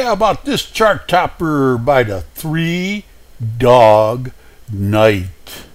how about this chart topper by the Three Dog Night?